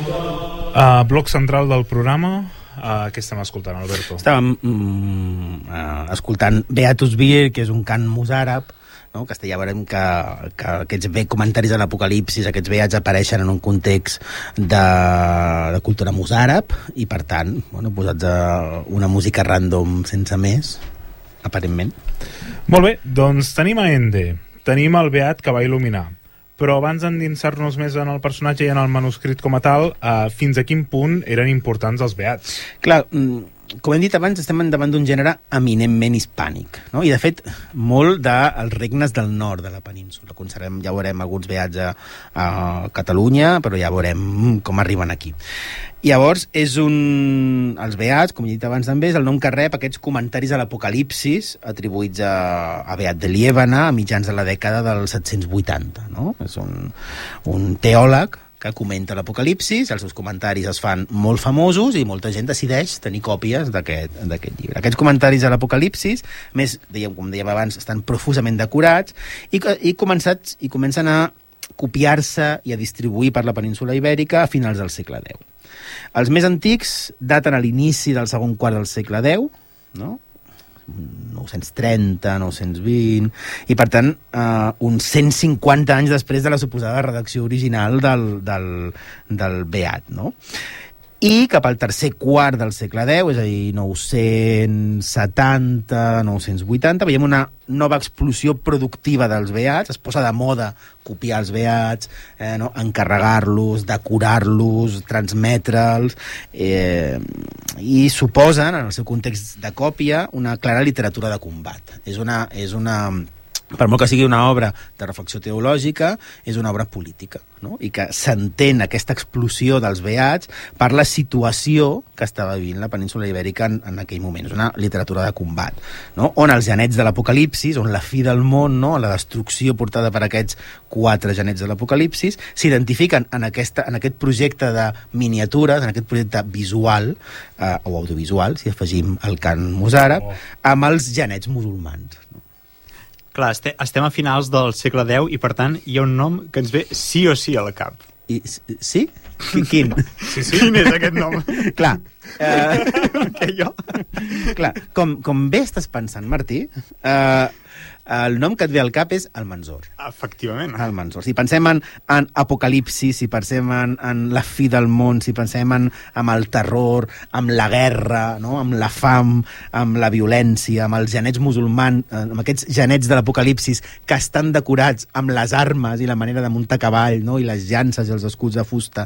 Bloc central del programa. Què estem escoltant, Alberto? Estàvem escoltant Beatus Vir, que és un cant mozàrab, no? Que ja veurem que aquests comentaris de l'Apocalipsis, aquests beats apareixen en un context de cultura mozàrab i, per tant, posats a una música random sense més, aparentment. Molt bé, doncs tenim a Ende, tenim el beat que va il·luminar. Però abans d'endinsar-nos més en el personatge i en el manuscrit com a tal, fins a quin punt eren importants els beats? Clar, com hem dit abans, estem davant d'un gènere eminentment hispànic, no? I de fet, molt dels regnes del nord de la península. Ja veurem alguns beats a Catalunya, però ja veurem com arriben aquí. Llavors, els beats, com he dit abans també, és el nom que rep aquests comentaris a l'Apocalipsis atribuïts a Beat de Liébana a mitjans de la dècada del 780, no? És un teòleg que comenta l'Apocalipsis, els seus comentaris es fan molt famosos i molta gent decideix tenir còpies d'aquest llibre. Aquests comentaris a l'Apocalipsis, més, com dèiem abans, estan profusament decorats i comencen a copiar-se i a distribuir per la península Ibèrica a finals del segle X. Els més antics daten a l'inici del segon quart del segle X, no? 930, 920, i per tant uns 150 anys després de la suposada redacció original del Beat, no? I cap al tercer quart del segle X, és a dir, 970, 980, veiem una nova explosió productiva dels beats, es posa de moda copiar els beats, encarregar-los, decorar-los, transmetre'ls, i suposen, en el seu context de còpia, una clara literatura de combat. És una per molt que sigui una obra de reflexió teològica, és una obra política, no? I que s'entén aquesta explosió dels beats per la situació que estava vivint la península Ibèrica en aquell moment. És una literatura de combat, no? On els genets de l'Apocalipsis, on la fi del món, no? La destrucció portada per aquests 4 genets de l'Apocalipsis, s'identifiquen en aquest projecte de miniatures, en aquest projecte visual o audiovisual, si afegim el cant mozàrab, amb els genets musulmans. Clar, estem a finals del segle X i, per tant, hi ha un nom que ens ve sí o sí al cap. Sí? Quin? Sí. Quin és aquest nom? Clar. Que jo? Clar, com bé estàs pensant, Martí, el nom que et ve al cap és Almanzor. Efectivament. Almanzor. Si pensem en Apocalipsis, si pensem en la fi del món, si pensem en el terror, amb la guerra, no? Amb la fam, amb la violència, amb els genets musulmans, amb aquests genets de l'Apocalipsis que estan decorats amb les armes i la manera de muntar cavall, no? I les llances i els escuts de fusta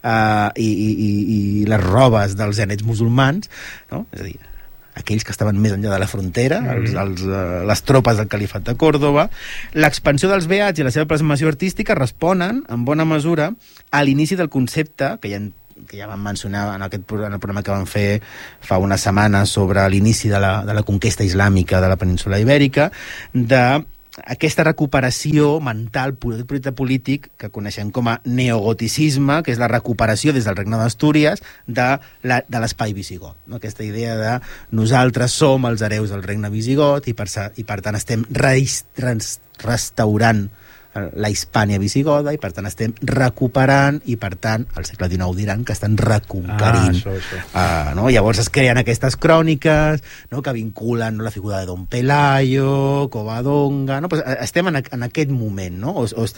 i les robes dels genets musulmans, no? És a dir, aquells que estaven més enllà de la frontera, les tropes del califat de Còrdova. L'expansió dels beats i la seva plasmació artística responen, en bona mesura, a l'inici del concepte, que ja vam mencionar en el programa que vam fer fa unes setmanes sobre l'inici de la conquesta islàmica de la península Ibèrica, aquesta recuperació mental, aquest projecte polític que coneixem com a neogoticisme, que és la recuperació des del Regne d'Astúries de l'espai visigot, no? Aquesta idea de nosaltres som els hereus del Regne visigot i per tant estem restaurant la Hispània visigoda i per tant estem recuperant i per tant al segle XIX diran que estan reconquerint. No? Llavors es creen aquestes cròniques, no? Que vinculen la figura de Don Pelayo, Covadonga, no? Pues estem en aquest moment, no?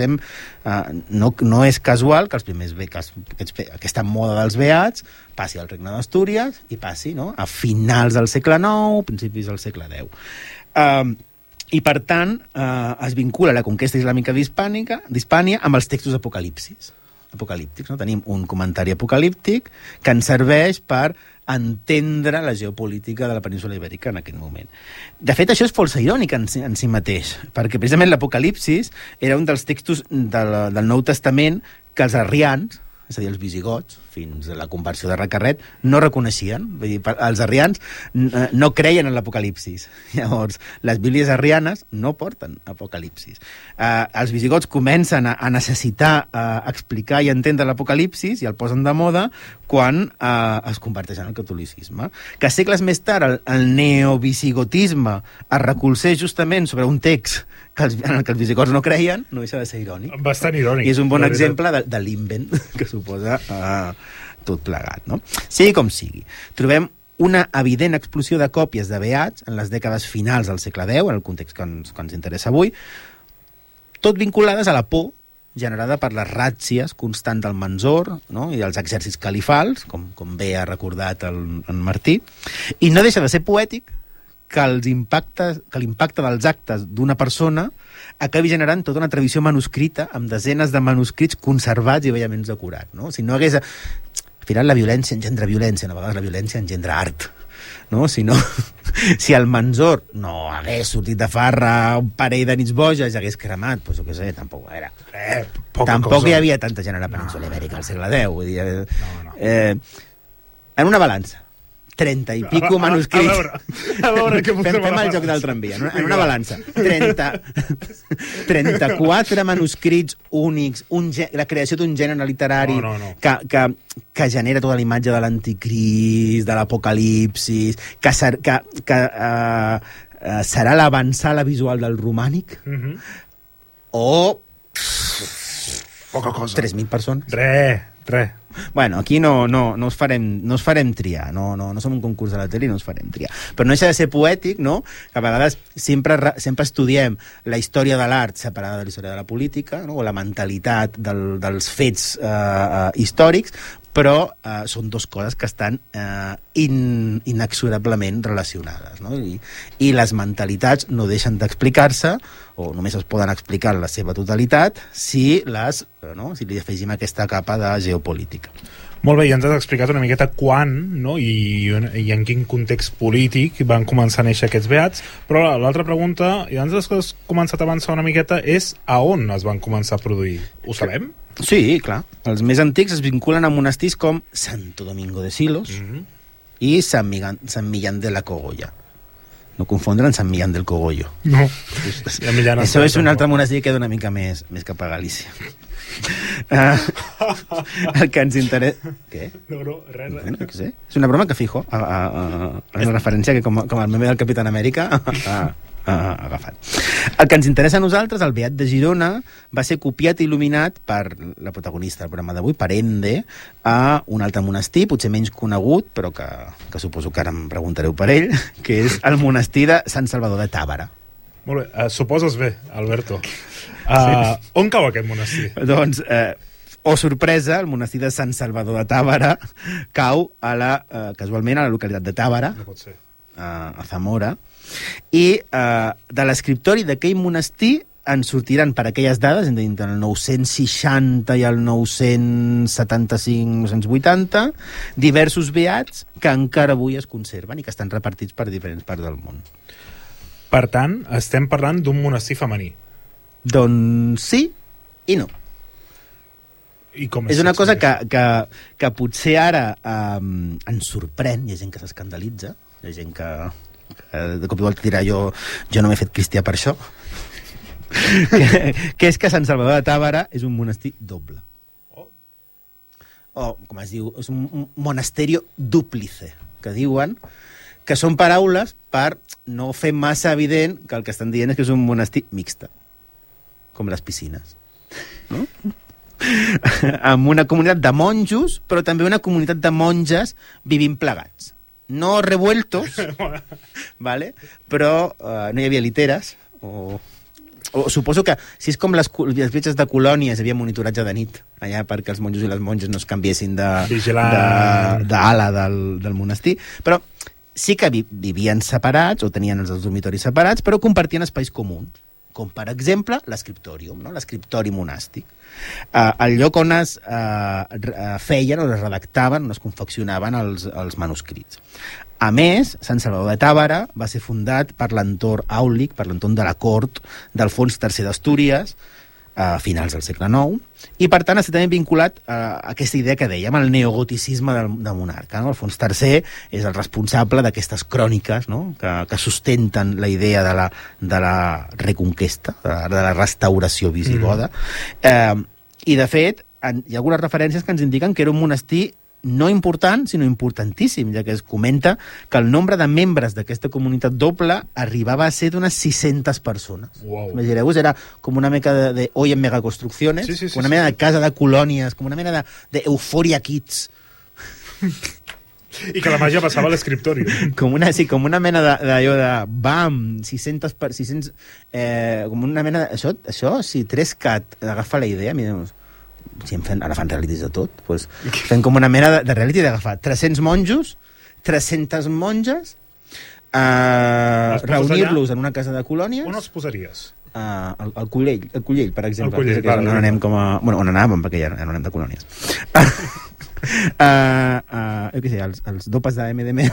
No és casual que els primers aquesta moda dels beats passi al Regne d'Astúries i passi, no? A finals del segle IX, principis del segle X. I, per tant, es vincula la conquesta islàmica d'Hispània amb els textos apocalíptics. No? Tenim un comentari apocalíptic que ens serveix per entendre la geopolítica de la península Ibèrica en aquest moment. De fet, això és força irònic en si mateix, perquè precisament l'Apocalipsis era un dels textos del Nou Testament que els arrians, és a dir, els visigots, fins a la conversió de Recarret, no reconeixien. Vull dir, els arrians no creien en l'Apocalipsis. Llavors, les bíblies arrianes no porten Apocalipsis. Els visigots comencen a necessitar explicar i entendre l'Apocalipsis i el posen de moda quan es converteix en el catolicisme. Que segles més tard el neovisigotisme es recolzés justament sobre un text en el que els visigots no creien, no deixa de ser irònic. Bastant irònic. I és un bon exemple de l'invent que suposa tot plegat, no? Sigui com sigui. Trobem una evident explosió de còpies de beats en les dècades finals del segle X, en el context que ens interessa avui, tot vinculades a la por generada per les ràtzies constants del Mansor, no? I els exèrcits califals, com bé ha recordat en Martí, i no deixa de ser poètic que l'impacte dels actes d'una persona acabi generant tota una tradició manuscrita amb desenes de manuscrits conservats i bellament decorats, no? Si no hagués... Al final la violència engendra violència, a vegades la violència engendra art, no? Si el Mansor no hagués sortit de farra un parell de nits boges i hagués cremat, doncs jo què sé, tampoc era... Tampoc hi havia tanta gent a la península ibèrica al segle X, vull dir... En una balança, 30 i pico manuscrits. A veure què posem Fem el joc del tramvia. En una balança, 34 manuscrits únics, la creació d'un gènere literari que genera tota la imatge de l'anticrist, de l'apocalipsis, que serà l'avançada visual del romànic, o... Poca cosa. 3.000 persones. Res. Bueno, aquí no us farem triar, no som un concurs de la tele i no us farem triar. Però no deixa de ser poètic, no?, que a vegades sempre estudiem la història de l'art separada de la història de la política, no?, o la mentalitat dels fets històrics, però són dues coses que estan inexorablement relacionades, no? I les mentalitats no deixen d'explicar-se, o només es poden explicar en la seva totalitat, si li afegim aquesta capa de geopolítica. Molt bé, ja ens has explicat una miqueta quan, no?, i en quin context polític van començar a néixer aquests beats, però l'altra pregunta, i abans has començat a avançar una miqueta, és a on es van començar a produir. Ho sabem? Sí, clar. Els més antics es vinculen a monestirs com Santo Domingo de Silos i San Millán de la Cogolla. No confondre amb Sant Millán del Cogollo. No. Això és un altre monestir que queda una mica més cap a Galícia. El que ens interessa... Què? No, res. Bueno, què sé? És una broma que fijo a una referència que com el meme del Capitán Amèrica agafat. El que ens interessa a nosaltres, el Beat de Girona, va ser copiat i il·luminat per la protagonista del programa d'avui, per Ende, a un altre monestir, potser menys conegut, però que suposo que ara em preguntareu per ell, que és el monestir de Sant Salvador de Tàbara. Molt bé, suposes bé, Alberto. On cau aquest monestir? Doncs, sorpresa, el monestir de Sant Salvador de Tàbara cau casualment a la localitat de Tàbara, no pot ser, a Zamora, i de l'escriptori d'aquell monestir en sortiran per aquelles dades, entre el 960 i el 975-980, diversos beats que encara avui es conserven i que estan repartits per diferents parts del món. Per tant, estem parlant d'un monestir femení. Doncs sí i no. I com és una cosa que potser ara ens sorprèn, hi ha gent que s'escandalitza, hi ha gent que de cop i volta dirà jo no m'he fet cristià per això, que és que Sant Salvador de Tàbara és un monestir doble. O, com es diu, és un monasterio dúplice, que diuen que són paraules per no fer massa evident que el que estan dient és que és un monestir mixta, com les piscines, no? Amb una comunitat de monjos, però també una comunitat de monges vivint plegats. No revueltos, ¿vale? Però no hi havia literes, o suposo que si és com les viatges de colònies, hi havia monitoratge de nit allà perquè els monjos i les monges no es canviessin d'ala del monestir, però sí que vivien separats o tenien els dormitoris separats, però compartien espais comuns, com per exemple l'escriptòrium, no? L'escriptori monàstic. El lloc on es feien o es redactaven, on es confeccionaven els manuscrits. A més, Sant Salvador de Tàbara va ser fundat per l'entorn àulic, per l'entorn de la cort d'Alfons III d'Astúries, a finals del segle IX, i per tant està també vinculat a aquesta idea que dèiem, el neogoticisme del monarca, no? Alfons III és el responsable d'aquestes cròniques, no? que sustenten la idea de la reconquesta, de la restauració visigoda, i de fet hi ha algunes referències que ens indiquen que era un monestir no important, sinó importantíssim, ja que es comenta que el nombre de membres d'aquesta comunitat doble arribava a ser d'unes 600 persones. Wow. Imagineu-vos, era com una mica de hoy en megaconstrucciones, una mena de casa de colònies, com una mena de Euphoria Kids. I que la màgia passava a l'escriptori. Com una mena d'allò de bam, 600 com una mena de... Això si 3CAT agafa la idea, mireu, si ara fan realities de tot, doncs fem com una mena de reality d'agafar 300 monjos, 300 monges, reunir-los en una casa de colònies. On els posaries? El Collell, per exemple. El Collell, que és on anem on anàvem, perquè ja no anem de colònies. Jo què sé, els dopes de MDM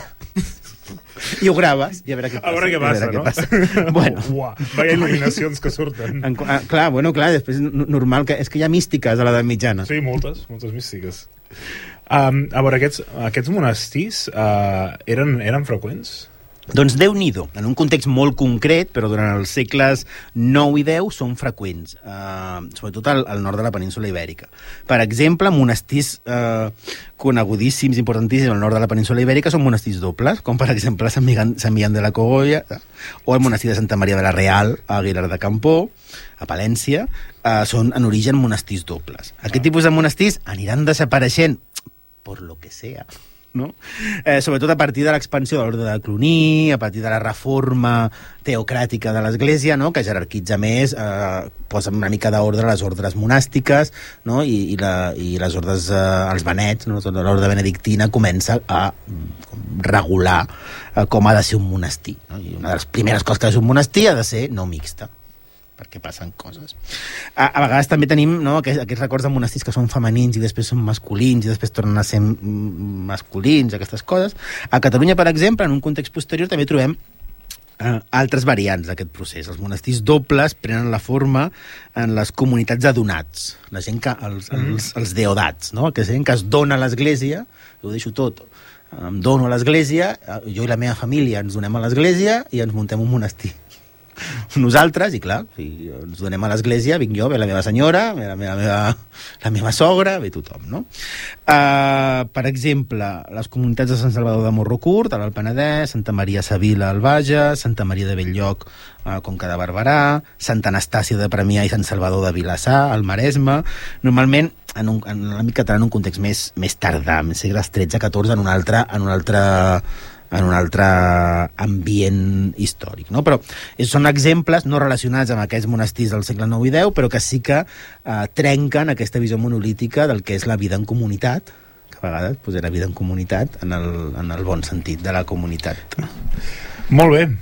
i ho graves i a veure què passa. No? Bueno. Vaya il·luminacions que surten. Clar, després normal és que hi ha místiques a l'edat mitjana. Sí, moltes místiques. A veure, aquests monestirs eren freqüents? Doncs Déu-n'hi-do, en un context molt concret, però durant els segles IX i X són freqüents, sobretot al nord de la península Ibèrica. Per exemple, monestirs conegudíssims, importantíssims al nord de la península Ibèrica són monestirs dobles, com per exemple Sant Millán de la Cogolla o el monestir de Santa Maria de la Real a Aguilar de Campó, a Palència, són en origen monestirs dobles. Aquest tipus de monestirs aniran desapareixent per lo que sea, no? Sobretot a partir de l'expansió de l'ordre de Cluny, a partir de la reforma teocràtica de l'Església, no? Que jerarquitza més, posa una mica d'ordre a les ordres monàstiques, no? I les ordres, els benets, no? L'ordre benedictina comença a regular com ha de ser un monestir, no? I una de les primeres coses que ha de ser un monestir ha de ser no mixta, perquè passen coses. A vegades també tenim, no, aquests records de monestirs que són femenins i després són masculins i després tornen a ser masculins, aquestes coses. A Catalunya, per exemple, en un context posterior també trobem altres variants d'aquest procés. Els monestirs dobles prenen la forma en les comunitats de donats, la gent que, els deodats, no? Que gent que es dona a l'Església, ho deixo tot, em dono a l'Església, jo i la meva família ens donem a l'Església i ens muntem un monestir. Nosaltres, i clar, si ens donem a l'església, vinc jo, ve la meva senyora, ve la meva sogra, ve tothom, no? Per exemple, les comunitats de Sant Salvador de Morrocurt, a l'Alt Penedès, Santa Maria Savila al Bages, Santa Maria de Belllloc, Conca de Barberà, Santa Anastàcia de Premià i Sant Salvador de Vilassar, al Maresme, normalment en l'àmbit català en un context més tardà, més segles XIII-XIV, en un altre ambient històric, no? Però són exemples no relacionats amb aquests monestirs del segle IX i X, però que sí que trenquen aquesta visió monolítica del que és la vida en comunitat, que a vegades era vida en comunitat en el bon sentit de la comunitat. Molt bé.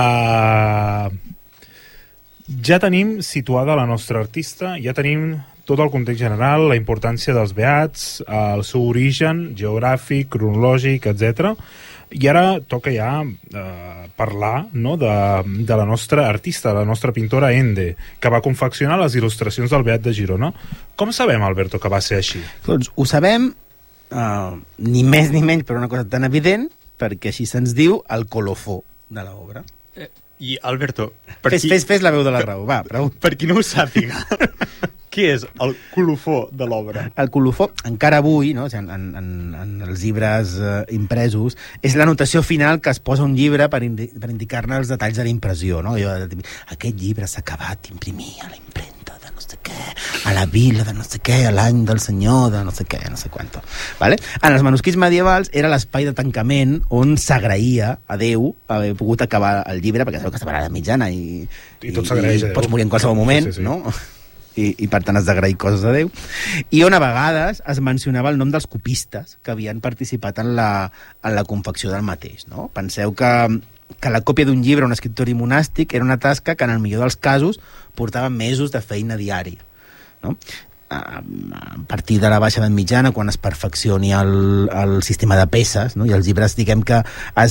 Ja tenim situada la nostra artista, ja tenim tot el context general, la importància dels beats, el seu origen geogràfic, cronològic, etc. I ara toca ja parlar, no, de la nostra artista, la nostra pintora Ende, que va confeccionar les il·lustracions del Beat de Girona. Com sabem, Alberto, que va ser així? Doncs ho sabem, ni més ni menys per una cosa tan evident, perquè així se'ns diu el colofó de l'obra. I, Alberto... Fes la veu de la raó, va, pregunta. Per qui no ho sàpiga, què és el colofó de l'obra? El colofó, encara avui, no, en els llibres impresos, és l'anotació final que es posa un llibre per indicar-ne els detalls de la impressió, no? Aquest llibre s'ha acabat d'imprimir a la impremta de no sé què, a la vila de no sé què, a l'any del senyor de no sé què, no sé quanto. Vale? En els manuscrits medievals era l'espai de tancament on s'agraïa a Déu haver pogut acabar el llibre, perquè sabeu que estava a l'edat mitjana i tot s'agraeix a Déu. Pots morir en qualsevol moment, sí. No? I per tant has d'agrair coses a Déu, i on a vegades es mencionava el nom dels copistes que havien participat en la confecció del mateix, no? Penseu que la còpia d'un llibre a un escriptori monàstic era una tasca que en el millor dels casos portava mesos de feina diària, no? A partir de la baixa edat mitjana, quan es perfeccioni el sistema de peces, no? I els llibres, diguem que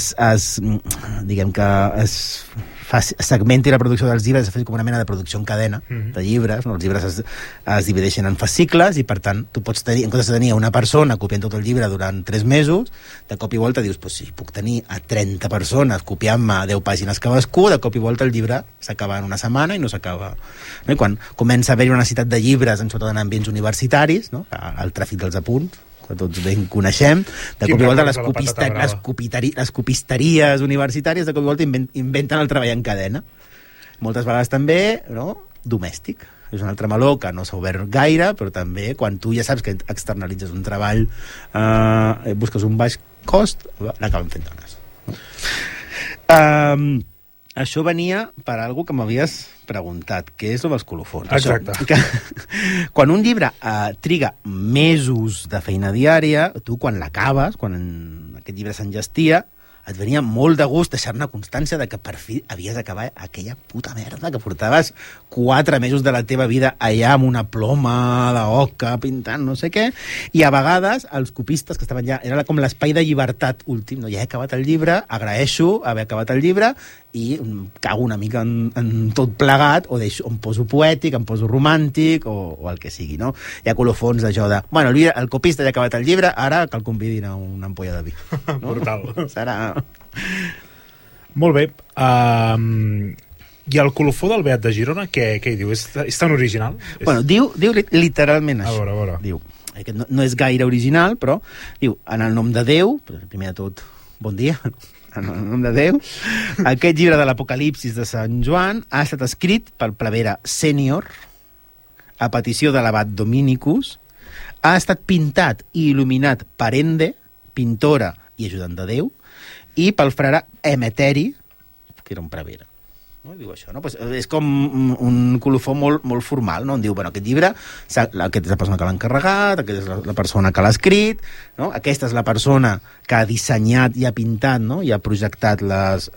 es segmenti la producció dels llibres, es fa com una mena de producció en cadena de llibres, no? Els llibres es divideixen en fascicles i per tant tu pots tenir, en comptes de tenir una persona copiant tot el llibre durant 3 mesos, de cop i volta dius, si puc tenir a 30 persones copiant-me 10 pàgines cadascú, de cop i volta el llibre s'acaba en una setmana i no s'acaba, no? I quan comença a haver-hi una necessitat de llibres, sobretot en ambients universitaris, no? El tràfic dels apunts que tots ben coneixem. De cop i volta les copisteries universitàries de cop i volta inventen el treball en cadena. Moltes vegades també, no?, domèstic. És un altre meló que no s'ha obert gaire, però també quan tu ja saps que externalitzes un treball, busques un baix cost, l'acaben fent dones. Això venia per algo que m'havies preguntat, que és sobre els colofons. Exacte. Quan un llibre triga mesos de feina diària, tu quan l'acabes, quan aquest llibre s'engestia, et venia molt de gust deixar-ne constància de que per fi havies d'acabar aquella puta merda que portaves 4 mesos de la teva vida allà amb una ploma d'oca pintant no sé què, i a vegades els copistes que estaven allà, era com l'espai de llibertat últim, no? Ja he acabat el llibre, agraeixo haver acabat el llibre i cago una mica en tot plegat, o em poso poètic, em poso romàntic, o el que sigui, no? Hi ha colofons d'això de, bueno, el copista ja ha acabat el llibre, ara que el convidin a una ampolla de vi. No? Brutal. Serà... Molt bé. I el colofó del Beat de Girona, què hi diu? És tan original? Bueno, diu literalment això. A veure. Diu, no és gaire original, però diu, en el nom de Déu, primer de tot, bon dia, en el nom de Déu, aquest llibre de l'Apocalipsis de Sant Joan ha estat escrit pel prevere sènior a petició de l'abat Dominicus, ha estat pintat i il·luminat per Ende, pintora i ajudant de Déu, i pel frare Emeteri, que era un prevere. No? Diu això, no? Pues és com un colofó molt, molt formal, no? On diu, bueno, aquest llibre, aquesta és la persona que l'ha encarregat, aquesta és la persona que l'ha escrit, no? Aquesta és la persona que ha dissenyat i ha pintat, no? I ha projectat les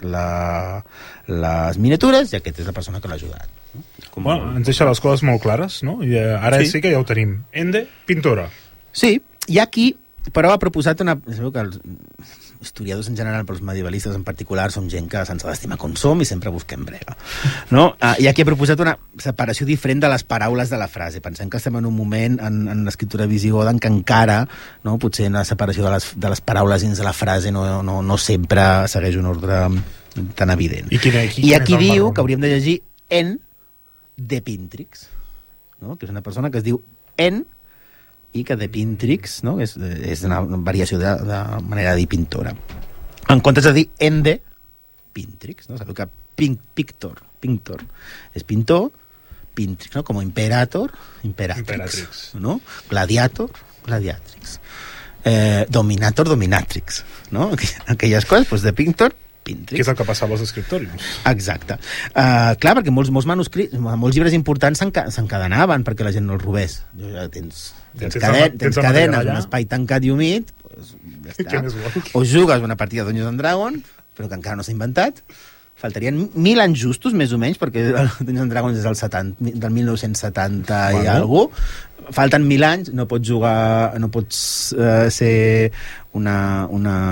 miniatures, i aquesta és la persona que l'ha ajudat. No? Bueno, ens deixa les coses molt clares, no? I ara sí que ja ho tenim. Ende, pintora. Sí, hi ha qui, però ha proposat una... Sabeu que els historiadors en general, però els medievalistes en particular, som gent que se'ns ha d'estimar com som i sempre busquem brega. No? Hi ha qui ha proposat una separació diferent de les paraules de la frase. Pensem que estem en un moment en l'escriptura visigoda en què encara, no, potser la separació de les paraules dins de la frase no sempre segueix un ordre tan evident. I hi ha qui diu que hauríem de llegir en de Pintrix, no? Que és una persona que es diu en i que de Pintrix, no? És una variació de manera de dir pintora. En comptes de dir Ende, Pintrix, no? Sabeu que Pintor és pintor, Pintrix, no? Com Imperator, Imperatrix. No? Gladiator, Gladiatrix. Dominator, Dominatrix, no? Aquelles coses, doncs de Pintor, Pintrix. Que és el que passava als escriptoris. Exacte. Clar, perquè molts manuscrits, molts llibres importants s'encadenaven perquè la gent no els robés. Tens cadenes, un espai tancat i humit, doncs ja està. O jugues una partida de Dungeons & Dragons, però que encara no s'ha inventat. Faltarien 1.000 anys justos, més o menys, perquè Dungeons & Dragons és del 1970 i alguna cosa. Falten 1.000 anys, no pots jugar, no pots ser una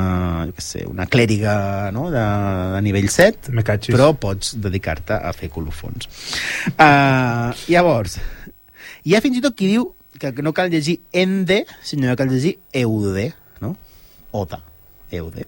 clèriga, no? de nivell 7, però pots dedicar-te a fer colofons. Llavors, hi ha fins i tot qui diu que no cal llegir Ende, sinó que cal llegir Eude, no? Oda, Eude.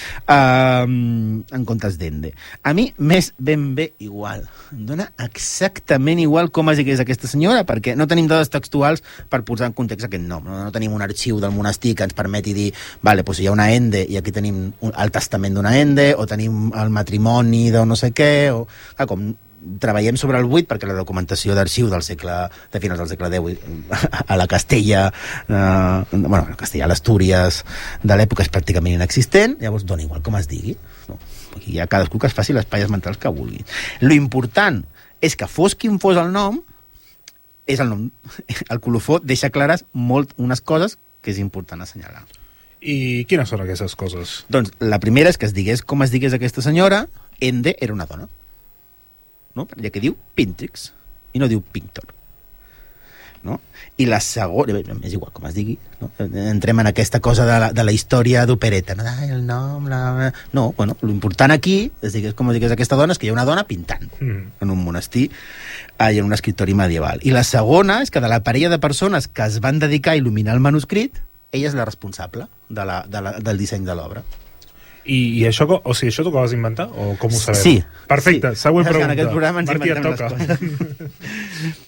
En comptes d'Ende. A mi m'és ben bé igual. Em dona exactament igual com es digués aquesta senyora, perquè no tenim dades textuals per posar en context aquest nom. No tenim un arxiu del monestir que ens permeti dir, vale, doncs hi ha una Ende i aquí tenim el testament d'una Ende, o tenim el matrimoni de no sé què, o com treballem sobre el 8 perquè la documentació d'arxiu de finals del segle X a la Castella a l'Astúries de l'època és pràcticament inexistent, llavors dona igual com es digui, no? Aquí hi ha cadascú que es faci les palles mentals que vulgui. Lo important és que fos quin fos el nom, és el nom. El colofó deixa clares unes coses que és important assenyalar. I quines són aquestes coses? Doncs la primera és que es digués com es digués aquesta senyora, Ende era una dona, no? Ja que diu Pintrix i no diu Pintor, no? I la segona, és igual com es digui, no? Entrem en aquesta cosa de la història d'opereta, no? El nom, no, bueno, l'important aquí és com es digués aquesta dona, és que hi ha una dona pintant en un monestir i en un escriptori medieval. I la segona és que de la parella de persones que es van dedicar a il·luminar el manuscrit, ella és la responsable del disseny de l'obra. I això, o sigui, això tu que vas inventar? O com ho sabeu? Sí. Perfecte, sí. Següent pregunta. En aquest programa ens Martí, inventem les coses.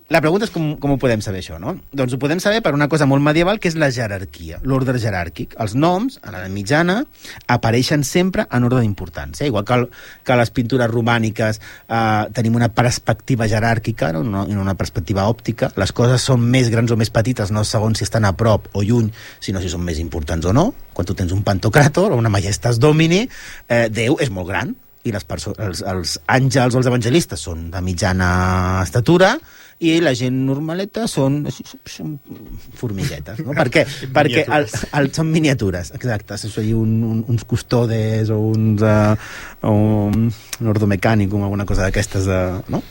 La pregunta és com ho podem saber, això, no? Doncs ho podem saber per una cosa molt medieval, que és la jerarquia, l'ordre jeràrquic. Els noms, a l'edat mitjana, apareixen sempre en ordre d'importància. Igual que les pintures romàniques tenim una perspectiva jeràrquica, no? Una perspectiva òptica. Les coses són més grans o més petites, no segons si estan a prop o lluny, sinó si són més importants o no. Quan tu tens un Pantocràtor o una Majestas Domini, Déu és molt gran, i els àngels o els evangelistes són de mitjana estatura, i la gent normaleta són formiguetes, no? Perquè són miniatures, exacte. Uns custodes o un ordomecànic o alguna cosa d'aquestes, no?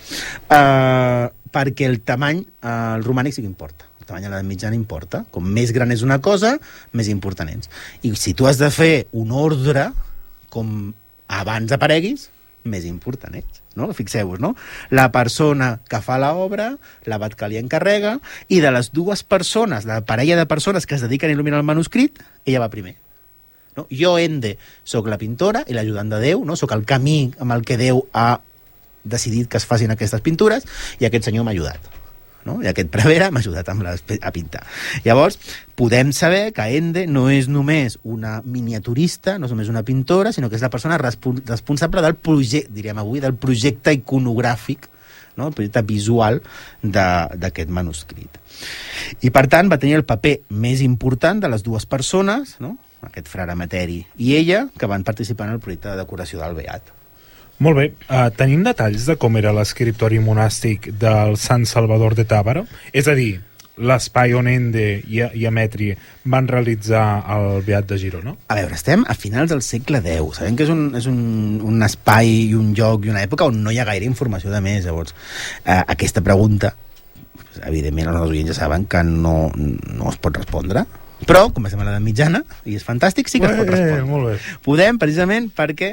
Perquè el tamany, el romànic sí que importa. El tamany a l'edat mitjana importa. Com més gran és una cosa, més important és. I si tu has de fer un ordre, com abans apareguis, més important ets, no? Fixeu-vos, no? La persona que fa l'obra, l'abat que li encarrega, i de les dues persones, la parella de persones que es dediquen a il·luminar el manuscrit, ella va primer. No? Jo, Ende, sóc la pintora i l'ajudant de Déu, no? Sóc el camí amb el que Déu ha decidit que es facin aquestes pintures, i aquest senyor m'ha ajudat. No? I aquest prevere m'ha ajudat a pintar. Llavors, podem saber que Ende no és només una miniaturista, no és només una pintora, sinó que és la persona responsable del projecte, diríem avui, del projecte iconogràfic, no? El projecte visual d'aquest manuscrit. I, per tant, va tenir el paper més important de les dues persones, no? Aquest frare Materi i ella, que van participar en el projecte de decoració del Beat. Molt bé. Tenim detalls de com era l'escriptori monàstic del Sant Salvador de Tàbara? És a dir, l'espai on Ende i Ametri van realitzar el Beat de Girona? A veure, estem a finals del segle X. Sabem que és un espai i un lloc i una època on no hi ha gaire informació de més. Llavors, aquesta pregunta, evidentment, els oients ja saben que no es pot respondre. Però, com estem a l'edat mitjana, i és fantàstic, sí que es pot respondre. Molt bé. Podem, precisament, perquè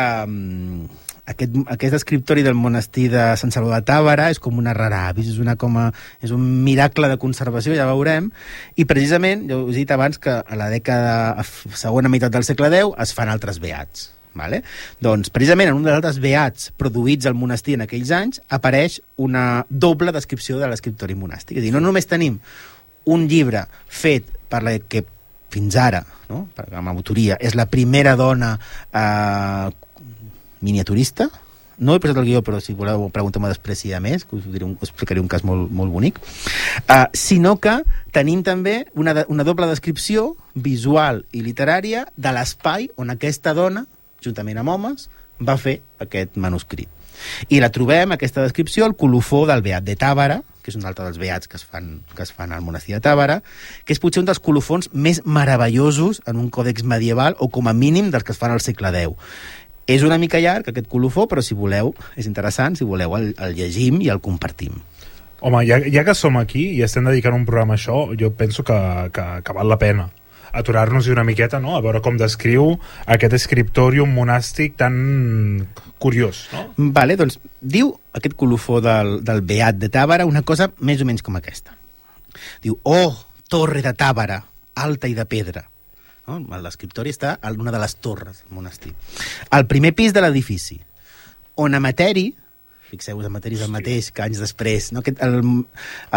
aquest escriptori del monestir de Sant Salvador de Tàbara és com una rara avis, és un miracle de conservació, ja veurem, i precisament, jo us he dit abans que a la segona meitat del segle X es fan altres beats. Vale? Doncs, precisament, en un dels altres beats produïts al monestir en aquells anys, apareix una doble descripció de l'escriptori monàstic. És a dir, no només tenim un llibre fet per la que fins ara, no? Amb autoria, és la primera dona miniaturista. No he posat el guió, però si voleu pregunteu-me després si hi ha més, que us explicaré un cas molt, molt bonic. Sinó que tenim també una doble descripció visual i literària de l'espai on aquesta dona, juntament amb homes, va fer aquest manuscrit. I la trobem, aquesta descripció, al colofó del Beat de Tàbara, que és un altre dels beats que es fan al monestir de Tàbara, que és potser un dels colofons més meravellosos en un còdex medieval, o com a mínim dels que es fan al segle X. És una mica llarg, aquest colofó, però si voleu, és interessant, si voleu el llegim i el compartim. Home, ja que som aquí i estem dedicant un programa a això, jo penso que val la pena aturar-nos-hi una miqueta, no? A veure com descriu aquest escriptorium monàstic tan curiós, no? Vale, doncs diu aquest colofó del Beat de Tàbara una cosa més o menys com aquesta. Diu, oh, torre de Tàbara, alta i de pedra. No? L'escriptori està en una de les torres del monestir. Al primer pis de l'edifici, on Ameteri, fixeu-vos, Ameteri és el mateix que anys després, no?